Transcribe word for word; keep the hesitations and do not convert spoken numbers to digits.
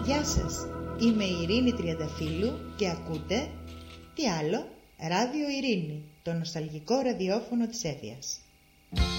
Γεια σας, είμαι η Ειρήνη Τριανταφύλου και ακούτε τι άλλο, Ράδιο Ειρήνη, το νοσταλγικό ραδιόφωνο της Έφειας.